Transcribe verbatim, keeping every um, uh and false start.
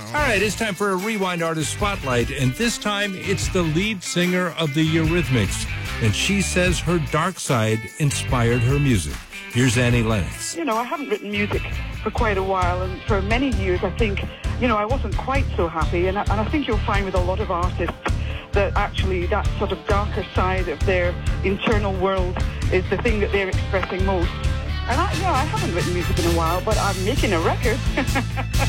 All right, it's time for a Rewind Artist Spotlight, and this time it's the lead singer of the Eurythmics, and she says her dark side inspired her music. Here's Annie Lennox. You know, I haven't written music for quite a while, and for many years I think, you know, I wasn't quite so happy, and I, and I think you'll find with a lot of artists that actually that sort of darker side of their internal world is the thing that they're expressing most. And I, you know, I haven't written music in a while, but I'm making a record.